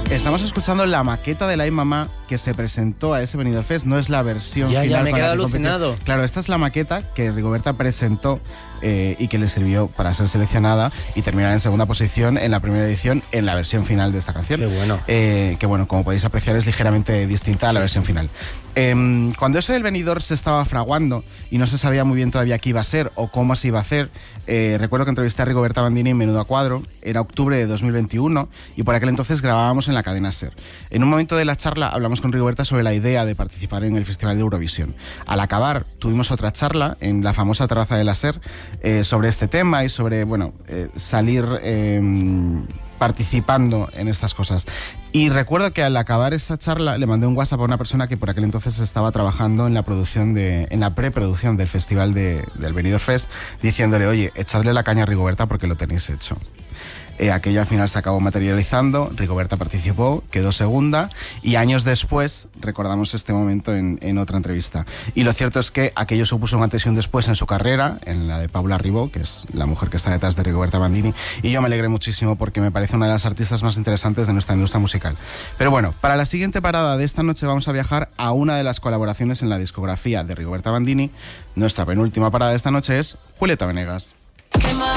Estamos escuchando la maqueta de la Ay Mamá que se presentó a ese Benidorm Fest, no es la versión final. Ya, me he quedado que alucinado. compitió. Claro, esta es la maqueta que Rigoberta presentó y que le sirvió para ser seleccionada y terminar en segunda posición en la primera edición en la versión final de esta canción. Qué bueno. Que bueno, como podéis apreciar, es ligeramente distinta a la versión final. Cuando eso del Benidorm se estaba fraguando y no se sabía muy bien todavía qué iba a ser o cómo se iba a hacer, recuerdo que entrevisté a Rigoberta Bandini en Menudo a Cuadro, era octubre de 2021 y por aquel entonces grabábamos en la cadena SER. En un momento de la charla hablamos con Rigoberta sobre la idea de participar en el Festival de Eurovisión. Al acabar tuvimos otra charla en la famosa terraza de la SER sobre este tema y sobre, salir participando en estas cosas. Y recuerdo que al acabar esa charla le mandé un WhatsApp a una persona que por aquel entonces estaba trabajando en la preproducción del festival del Benidorm Fest, diciéndole, oye, echadle la caña a Rigoberta porque lo tenéis hecho. Aquello al final se acabó materializando, Rigoberta participó, quedó segunda y años después recordamos este momento en otra entrevista. Y lo cierto es que aquello supuso un antes y un después en su carrera, en la de Paula Ribó, que es la mujer que está detrás de Rigoberta Bandini, y yo me alegré muchísimo porque me parece una de las artistas más interesantes de nuestra industria musical. Pero bueno, para la siguiente parada de esta noche vamos a viajar a una de las colaboraciones en la discografía de Rigoberta Bandini. Nuestra penúltima parada de esta noche es Julieta Venegas.